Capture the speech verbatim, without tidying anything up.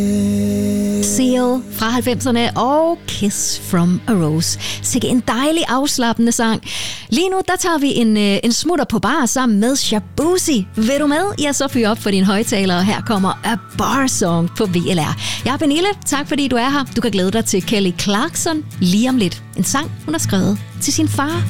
Seal fra halvfemserne og Kiss from a Rose. Sikke en dejlig afslappende sang. Lige nu, der tager vi en, en smutter på bar sammen med Shaboozey. Vil du med? Ja, så fyr op for dine højtalere. Her kommer A Bar Song på V L R. Jeg er Pernille. Tak fordi du er her. Du kan glæde dig til Kelly Clarkson lige om lidt. En sang, hun har skrevet til sin far.